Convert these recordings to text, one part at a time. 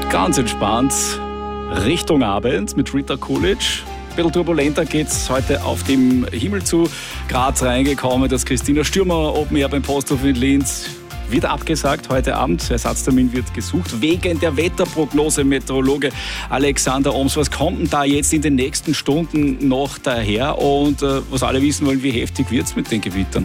Ganz entspannt Richtung Abend mit Rita Coolidge. Ein bisschen turbulenter geht's heute auf dem Himmel zu. Graz reingekommen, das Christina Stürmer Open Air beim Posthof in Linz wird abgesagt heute Abend. Ersatztermin wird gesucht wegen der Wetterprognose. Meteorologe Alexander Oms, was kommt denn da jetzt in den nächsten Stunden noch daher? Und was alle wissen wollen, wie heftig wird's mit den Gewittern?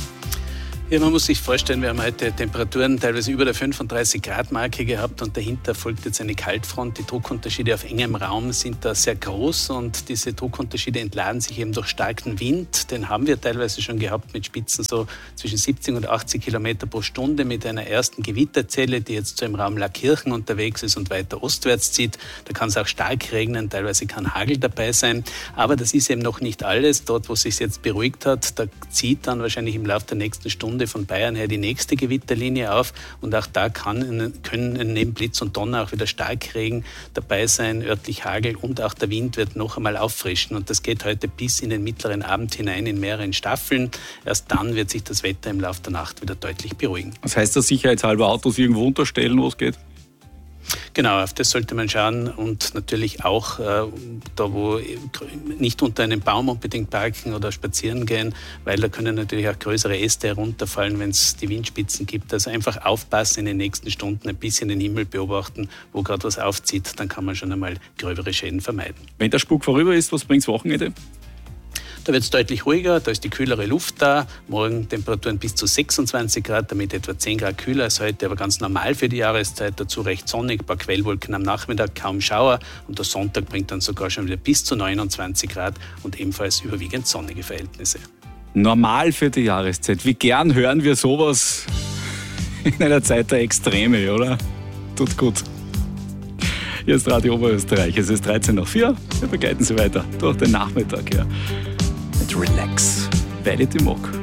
Ja, man muss sich vorstellen, wir haben heute Temperaturen teilweise über der 35-Grad-Marke gehabt und dahinter folgt jetzt eine Kaltfront. Die Druckunterschiede auf engem Raum sind da sehr groß und diese Druckunterschiede entladen sich eben durch starken Wind. Den haben wir teilweise schon gehabt mit Spitzen so zwischen 70 und 80 Kilometer pro Stunde mit einer ersten Gewitterzelle, die jetzt so im Raum Lackirchen unterwegs ist und weiter ostwärts zieht. Da kann es auch stark regnen, teilweise kann Hagel dabei sein. Aber das ist eben noch nicht alles. Dort, wo es sich jetzt beruhigt hat, da zieht dann wahrscheinlich im Laufe der nächsten Stunde von Bayern her die nächste Gewitterlinie auf und auch da können neben Blitz und Donner auch wieder Starkregen dabei sein, örtlich Hagel und auch der Wind wird noch einmal auffrischen und das geht heute bis in den mittleren Abend hinein in mehreren Staffeln. Erst dann wird sich das Wetter im Laufe der Nacht wieder deutlich beruhigen. Das heißt, dass sicherheitshalber Autos irgendwo unterstellen, wo es geht? Genau, auf das sollte man schauen und natürlich auch da, wo nicht unter einem Baum unbedingt parken oder spazieren gehen, weil da können natürlich auch größere Äste herunterfallen, wenn es die Windspitzen gibt. Also einfach aufpassen in den nächsten Stunden, ein bisschen den Himmel beobachten, wo gerade was aufzieht, dann kann man schon einmal gröbere Schäden vermeiden. Wenn der Spuk vorüber ist, was bringt's Wochenende? Da wird es deutlich ruhiger, da ist die kühlere Luft da. Morgen Temperaturen bis zu 26 Grad, damit etwa 10 Grad kühler als heute, aber ganz normal für die Jahreszeit. Dazu recht sonnig, ein paar Quellwolken am Nachmittag, kaum Schauer. Und der Sonntag bringt dann sogar schon wieder bis zu 29 Grad und ebenfalls überwiegend sonnige Verhältnisse. Normal für die Jahreszeit. Wie gern hören wir sowas in einer Zeit der Extreme, oder? Tut gut. Hier ist Radio Oberösterreich. Es ist 13:04. Wir begleiten Sie weiter durch den Nachmittag. Ja. Relax. Vanity Mock.